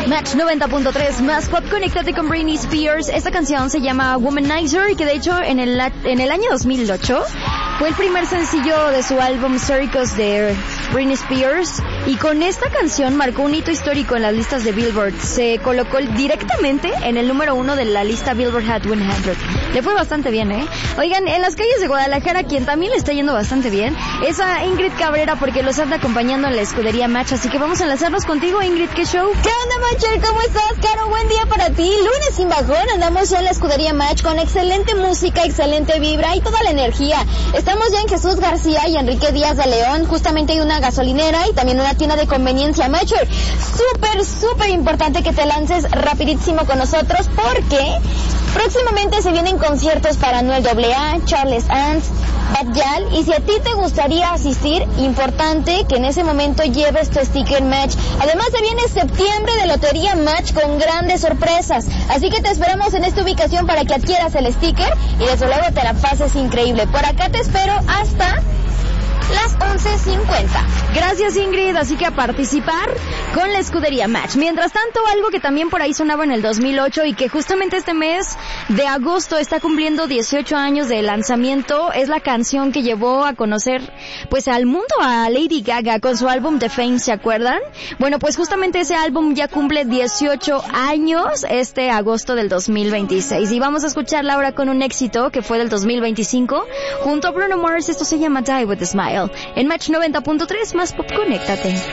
Match 90.3 más pop, conéctate con Britney Spears. Esta canción se llama Womanizer, que de hecho en el año 2008 fue el primer sencillo de su álbum Circus de Britney Spears, y con esta canción marcó un hito histórico en las listas de Billboard. Se colocó directamente en el número 1 de la lista Billboard Hot 100. Le fue bastante bien, ¿eh? Oigan, en las calles de Guadalajara, quien también le está yendo bastante bien es a Ingrid Cabrera, porque los anda acompañando en la escudería Match. Así que vamos a enlazarnos contigo, Ingrid. ¿Qué show? ¿Qué onda, Matcher? ¿Cómo estás, Caro? Buen día para ti. Lunes sin bajón, andamos ya en la escudería Match con excelente música, excelente vibra y toda la energía. Estamos ya en Jesús García y Enrique Díaz de León. Justamente hay una gasolinera y también una tienda de conveniencia, Matcher. Súper importante que te lances rapidísimo con nosotros, porque próximamente se vienen conciertos para Anuel AA, Charles Ants, Bad Gyal, y si a ti te gustaría asistir, importante que en ese momento lleves tu sticker Match. Además se viene septiembre de Lotería Match con grandes sorpresas, así que te esperamos en esta ubicación para que adquieras el sticker y desde luego te la pases increíble. Por acá te espero hasta las 11:50. Gracias, Ingrid. Así que a participar con la escudería Match. Mientras tanto, algo que también por ahí sonaba en el 2008 y que justamente este mes de agosto está cumpliendo 18 años de lanzamiento, es la canción que llevó a conocer pues al mundo a Lady Gaga con su álbum The Fame, ¿se acuerdan? Bueno, pues justamente ese álbum ya cumple 18 años este agosto del 2026, y vamos a escucharla ahora con un éxito que fue del 2025 junto a Bruno Mars. Esto se llama Die With a Smile en Match 90.3 más pop, conéctate.